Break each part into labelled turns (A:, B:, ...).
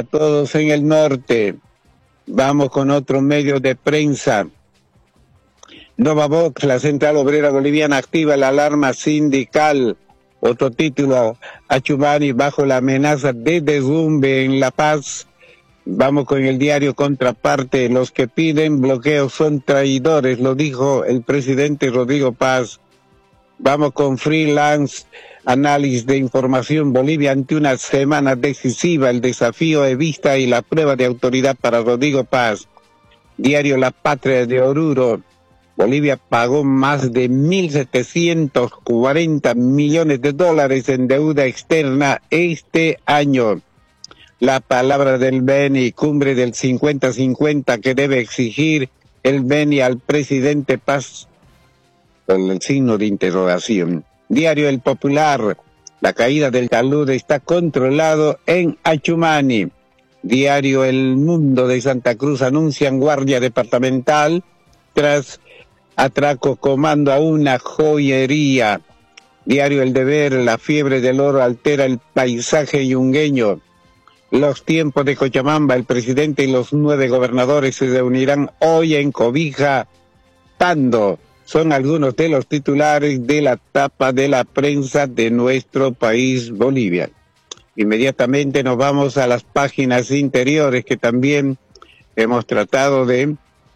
A: a todos en el norte. Vamos con otro medio de prensa. Nova Vox, la Central Obrera Boliviana activa la alarma sindical. Otro título, Achumani bajo la amenaza de derrumbe en La Paz. Vamos con el diario Contraparte. Los que piden bloqueo son traidores, lo dijo el presidente Rodrigo Paz. Vamos con Freelance, análisis de información. Bolivia ante una semana decisiva, el desafío Evista y la prueba de autoridad para Rodrigo Paz. Diario La Patria de Oruro. Bolivia pagó más de 1.740 millones de dólares en deuda externa este año. La palabra del Beni, cumbre del 50-50 que debe exigir el Beni al presidente Paz, con el signo de interrogación. Diario El Popular, la caída del talud está controlado en Achumani. Diario El Mundo de Santa Cruz, anuncian guardia departamental tras atraco comando a una joyería. Diario El Deber, la fiebre del oro altera el paisaje yungueño. Los tiempos de Cochabamba, el presidente y los 9 gobernadores se reunirán hoy en Cobija, Pando. Son algunos de los titulares de la tapa de la prensa de nuestro país, Bolivia. Inmediatamente nos vamos a las páginas interiores que también hemos tratado de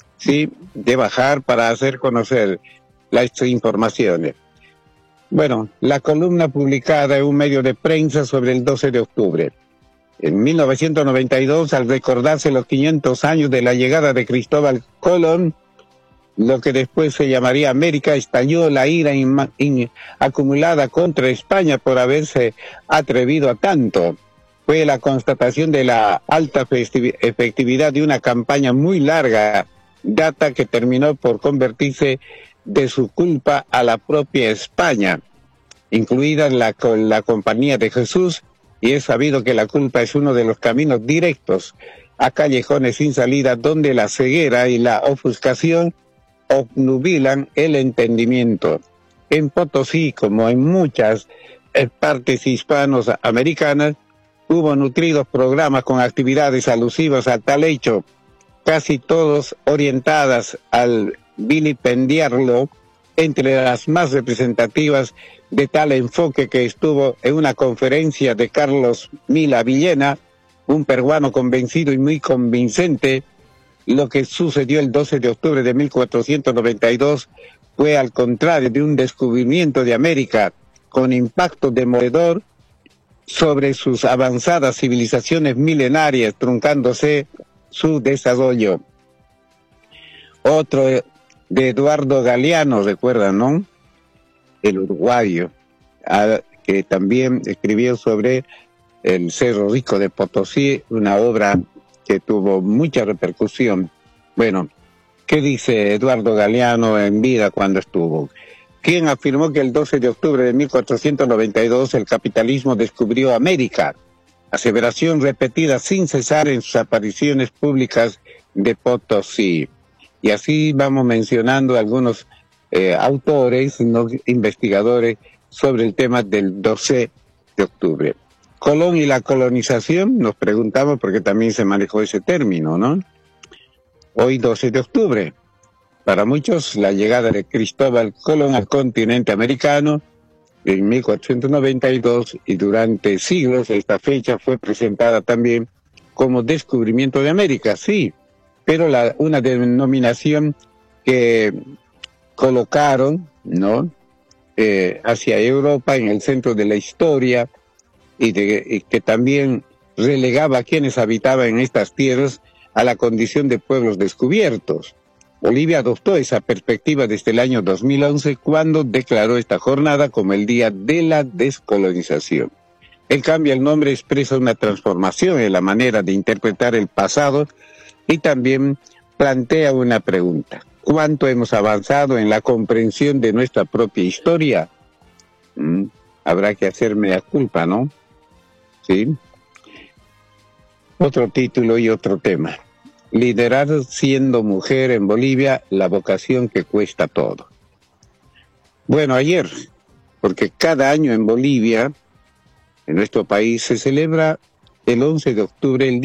A: bajar para hacer conocer las informaciones. Bueno, la columna publicada en un medio de prensa sobre el 12 de octubre. En 1992, al recordarse los 500 años de la llegada de Cristóbal Colón, lo que después se llamaría América, estalló la ira acumulada contra España por haberse atrevido a tanto. Fue la constatación de la alta efectividad de una campaña muy larga data que terminó por convertirse de su culpa a la propia España, incluida la Compañía de Jesús, y es sabido que la culpa es uno de los caminos directos a callejones sin salida donde la ceguera y la ofuscación obnubilan el entendimiento. En Potosí, como en muchas partes hispanoamericanas, hubo nutridos programas con actividades alusivas a tal hecho, casi todos orientadas al vilipendiarlo. Entre las más representativas de tal enfoque que estuvo en una conferencia de Carlos Mila Villena, un peruano convencido y muy convincente. Lo que sucedió el 12 de octubre de 1492 fue al contrario de un descubrimiento de América con impacto demoledor sobre sus avanzadas civilizaciones milenarias, truncándose su desarrollo. Otro de Eduardo Galeano, recuerdan, ¿no? El uruguayo, que también escribió sobre el Cerro Rico de Potosí, una obra que tuvo mucha repercusión. Bueno, ¿qué dice Eduardo Galeano en vida cuando estuvo? Quien afirmó que el 12 de octubre de 1492 el capitalismo descubrió América. Aseveración repetida sin cesar en sus apariciones públicas de Potosí. Y así vamos mencionando algunos autores, ¿no?, investigadores sobre el tema del 12 de octubre. Colón y la colonización, nos preguntamos porque también se manejó ese término, ¿no? Hoy 12 de octubre. Para muchos, la llegada de Cristóbal Colón al continente americano en 1492, y durante siglos esta fecha fue presentada también como descubrimiento de América, sí, pero una denominación que colocaron, ¿no?, hacia Europa en el centro de la historia, y que también relegaba a quienes habitaban en estas tierras a la condición de pueblos descubiertos. Bolivia adoptó esa perspectiva desde el año 2011, cuando declaró esta jornada como el Día de la Descolonización. El cambio del nombre expresa una transformación en la manera de interpretar el pasado y también plantea una pregunta: ¿cuánto hemos avanzado en la comprensión de nuestra propia historia? Habrá que hacerme la culpa, ¿no? Sí. Otro título y otro tema. Liderar siendo mujer en Bolivia, la vocación que cuesta todo. Bueno, ayer, porque cada año en Bolivia, en nuestro país, se celebra el 11 de octubre, el